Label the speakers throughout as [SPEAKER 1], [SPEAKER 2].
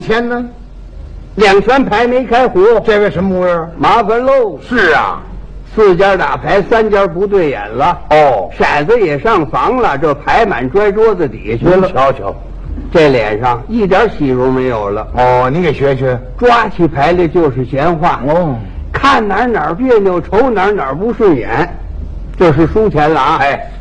[SPEAKER 1] 钱呢？
[SPEAKER 2] 两全牌没开胡，
[SPEAKER 1] 这位什么模样？
[SPEAKER 2] 麻烦喽。
[SPEAKER 1] 是啊
[SPEAKER 2] ，4家打牌，3家不对眼了。
[SPEAKER 1] 哦，
[SPEAKER 2] 骰子也上房了，这牌满拽桌子底下去了。
[SPEAKER 1] 瞧瞧，
[SPEAKER 2] 这脸上一点喜容没有了。
[SPEAKER 1] 哦，你给学学。
[SPEAKER 2] 抓起牌来就是闲话。
[SPEAKER 1] 哦，
[SPEAKER 2] 看哪儿别扭，瞅哪儿不顺眼。这是输钱了啊！
[SPEAKER 1] 哎，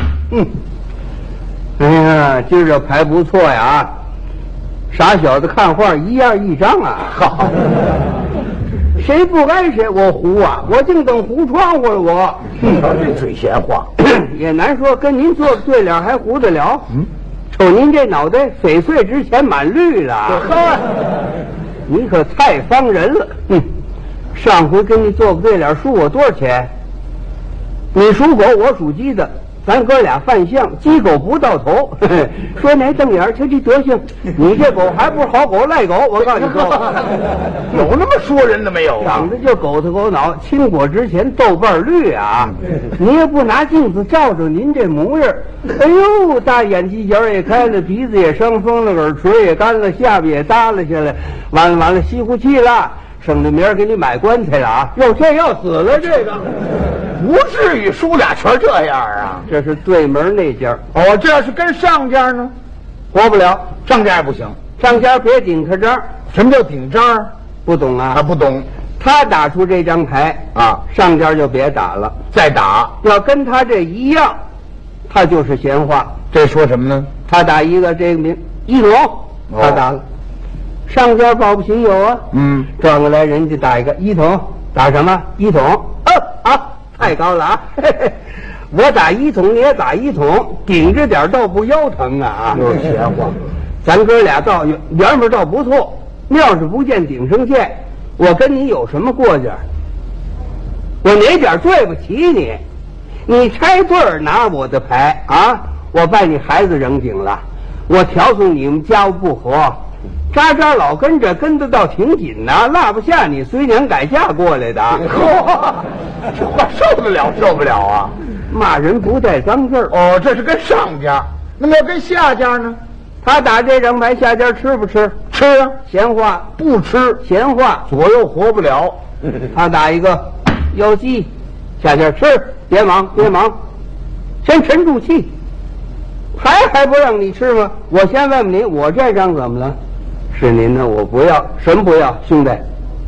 [SPEAKER 2] 哎呀，今儿这牌不错呀！傻小子看画一样一张啊！
[SPEAKER 1] 好，
[SPEAKER 2] 谁不该谁，我胡啊！我净等胡窗户了我。
[SPEAKER 1] 瞧这嘴闲话。
[SPEAKER 2] 也难说，跟您做个对联还胡得了？瞅您这脑袋翡翠之前满绿了。
[SPEAKER 1] 呵，
[SPEAKER 2] 你可太伤人了。上回跟你做个对联，输我多少钱？你属狗，我属鸡的，咱哥俩犯相，鸡狗不到头。说哪瞪眼，瞧这德行，你这狗还不是好狗赖狗？我告诉你说，
[SPEAKER 1] 有那么说人的没有啊？
[SPEAKER 2] 长得就狗头狗脑，倾国之前豆瓣绿啊！你也不拿镜子照照您这模样，哎呦，大眼犄角也开了，鼻子也伤风了，耳垂也干了，下巴也耷拉下来，完了，吸呼气了。省得明儿给你买棺材了啊！哟，这要死了，这个
[SPEAKER 1] 不至于输俩全这样啊！
[SPEAKER 2] 这是对门那家
[SPEAKER 1] 哦，这要是跟上家呢，
[SPEAKER 2] 活不了。
[SPEAKER 1] 上家也不行。
[SPEAKER 2] 上家别顶他张。
[SPEAKER 1] 什么叫顶张？
[SPEAKER 2] 不懂啊？
[SPEAKER 1] 不懂。
[SPEAKER 2] 他打出这张牌
[SPEAKER 1] 啊，
[SPEAKER 2] 上家就别打了。
[SPEAKER 1] 再打
[SPEAKER 2] 要跟他这一样，他就是闲话。
[SPEAKER 1] 这说什么呢？他
[SPEAKER 2] 打一个这个名一桶，他打了。上家保不齐有啊，转过来人家打一个一桶，打什么一桶？太高了啊！我打一桶，你也打一桶，顶着点倒不腰疼啊！
[SPEAKER 1] 有闲话，
[SPEAKER 2] 咱哥俩倒缘分倒不错，妙是不见顶上见。我跟你有什么过节？我哪点对不起你？你拆对儿拿我的牌啊！我把你孩子扔井了，我调唆你们家务不和。渣渣老跟着，跟得倒挺紧呐，落不下你随娘改嫁过来的。
[SPEAKER 1] 这话受不了啊！
[SPEAKER 2] 骂人不带脏字儿。
[SPEAKER 1] 哦，这是跟上家，那么要跟下家呢？
[SPEAKER 2] 他打这张牌，下家吃不吃？
[SPEAKER 1] 吃啊！
[SPEAKER 2] 闲话
[SPEAKER 1] 不吃，
[SPEAKER 2] 闲话
[SPEAKER 1] 左右活不了。
[SPEAKER 2] 他打一个腰鸡，下家吃，别忙，先沉住气。牌还不让你吃吗？我先问问你，我这张怎么了？是您的，我不要。什么不要，兄弟？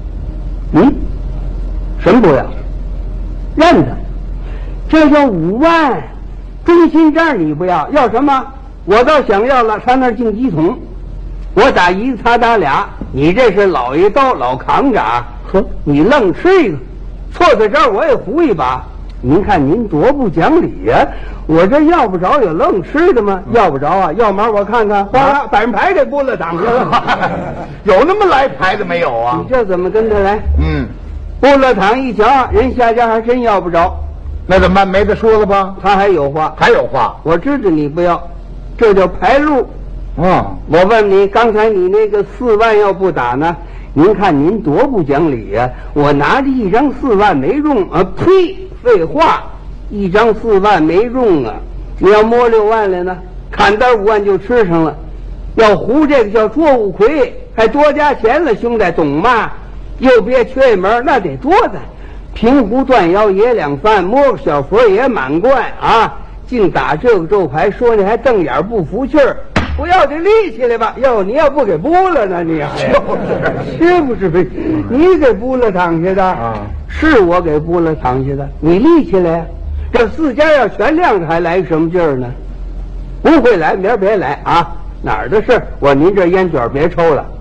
[SPEAKER 2] 什么不要？认他，这叫5万，中心账你不要，要什么？我倒想要了，上那儿进鸡桶，我打一个，他打俩，你这是老一刀老扛着啊！呵，你愣吃一个，错在这儿我也胡一把。您看您多不讲理呀！我这要不着有愣吃的吗？要不着啊！要毛我看看，哗啦，把人牌给拨了挡下了。
[SPEAKER 1] 有那么来牌的没有啊？
[SPEAKER 2] 你这怎么跟他来？拨了躺一瞧，人下家还真要不着。
[SPEAKER 1] 那怎么办？没得说了吧？
[SPEAKER 2] 他还有话，我知道你不要，这叫牌路。我问你，刚才你那个4万要不打呢？您看您多不讲理呀！我拿着一张4万没中啊！呸！废话，一张4万没中啊！你要摸6万来呢，砍单5万就吃上了。要胡这个叫捉五魁，还多加钱了，兄弟，懂吗？又别缺一门，那得多的。平胡断腰也2番，摸个小佛也满贯啊！净打这个咒牌，说你还瞪眼不服气儿。不要这立起来吧！哟，你要不给拨了呢？你是不是？你给拨了躺下的啊？是我给拨了躺下的。你立起来，这4家要全亮着，还来什么劲儿呢？不会来，明儿别来啊！哪儿的事？您这烟卷别抽了，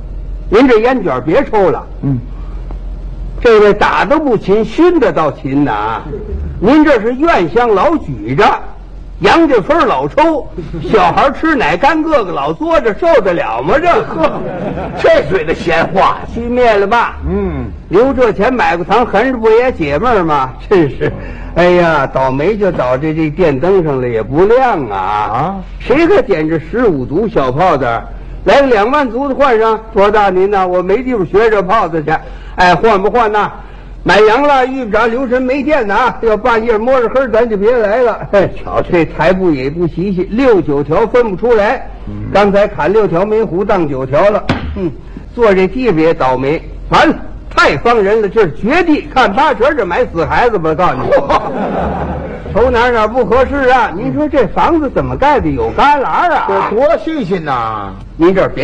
[SPEAKER 2] 这位打得不勤，熏得倒勤呐！您这是院香老举着。杨家分老抽，小孩吃奶干个个老嘬着，受得了吗？
[SPEAKER 1] 这嘴的闲话，
[SPEAKER 2] 熄灭了吧？留这钱买个糖，横着不也解闷吗？真是，哎呀，倒霉就倒这电灯上了，也不亮啊！谁可点着15毒小炮的？来个2万足的换上，多大您呢？我没地方学这炮子去。哎，换不换呐？买羊了，遇不着留神没电呢啊！要半夜摸着黑，咱就别来了。瞧这台步也不齐6、9条分不出来。刚才砍6条没胡当9条了。 坐这地方也倒霉，完了，太放人了，这是绝地，看八成这买死孩子吧，告诉你，瞅哪不合适啊？您说这房子怎么盖的有旮旯啊？
[SPEAKER 1] 这多新鲜呐！
[SPEAKER 2] 您这别